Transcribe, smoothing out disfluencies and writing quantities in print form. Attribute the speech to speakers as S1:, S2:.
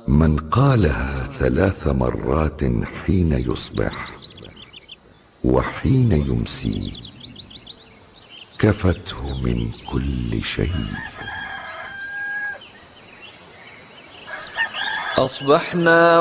S1: من قالها 3 مرات حين يصبح وحين يمسي كفته من كل شيء.
S2: أصبحنا